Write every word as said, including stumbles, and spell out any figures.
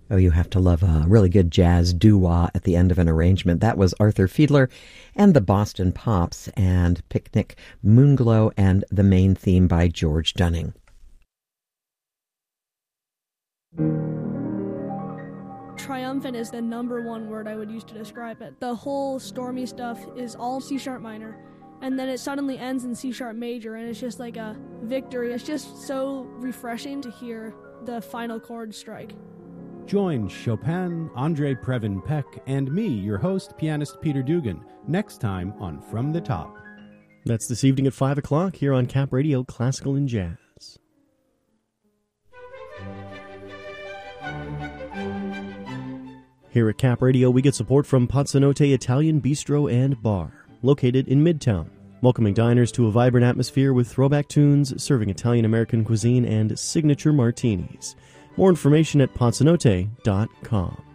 Oh, you have to love a really good jazz doo-wah at the end of an arrangement. That was Arthur Fiedler and the Boston Pops and Picnic, Moonglow, and the main theme by George Dunning. Triumphant is the number one word I would use to describe it. The whole stormy stuff is all C-sharp minor, and then it suddenly ends in C-sharp major, and it's just like a victory. It's just so refreshing to hear the final chord strike. Join Chopin, Andre Previn Peck, and me, your host, pianist Peter Dugan, next time on From the Top. That's this evening at five o'clock here on Cap Radio Classical and Jazz. Here at Cap Radio, we get support from Pazzanote Italian Bistro and Bar, located in Midtown, welcoming diners to a vibrant atmosphere with throwback tunes, serving Italian-American cuisine, and signature martinis. More information at Pazzanote dot com.